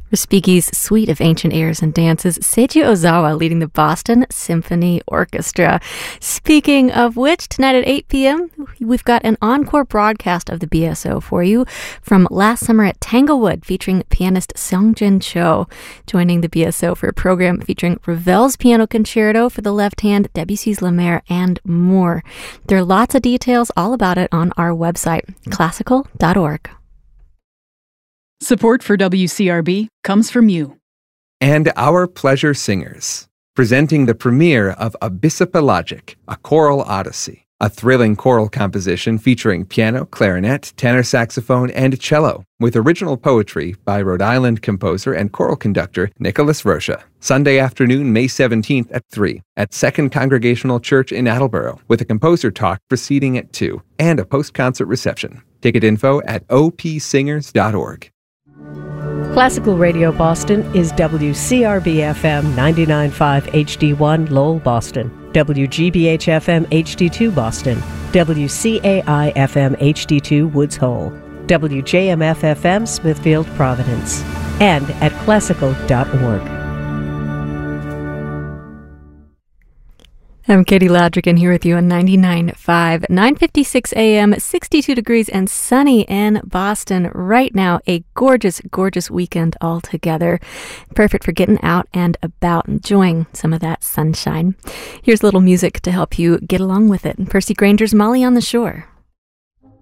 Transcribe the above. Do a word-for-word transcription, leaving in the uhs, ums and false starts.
Respighi's suite of ancient airs and dances, Seiji Ozawa leading the Boston Symphony Orchestra. Speaking of which, tonight at eight p.m., we've got an encore broadcast of the B S O for you from last summer at Tanglewood, featuring pianist Seongjin Cho, joining the B S O for a program featuring Ravel's Piano Concerto for the left hand, Debussy's La Mer, and more. There are lots of details all about it on our website, classical dot org. Support for W C R B comes from you. And our pleasure singers, presenting the premiere of Abyssopelagic, a choral odyssey, a thrilling choral composition featuring piano, clarinet, tenor saxophone, and cello, with original poetry by Rhode Island composer and choral conductor Nicholas Rocha. Sunday afternoon, May seventeenth at three, at Second Congregational Church in Attleboro, with a composer talk proceeding at two, and a post-concert reception. Ticket info at o p singers dot org. Classical Radio Boston is W C R B F M ninety-nine point five H D one Lowell, Boston, W G B H F M H D two Boston, W C A I F M H D two Woods Hole, W J M F F M Smithfield, Providence, and at classical dot org. I'm Katie Ladrigan here with you on ninety-nine point five, nine fifty-six a.m., sixty-two degrees and sunny in Boston right now. A gorgeous, gorgeous weekend altogether. Perfect for getting out and about, enjoying some of that sunshine. Here's a little music to help you get along with it. Percy Granger's Molly on the Shore.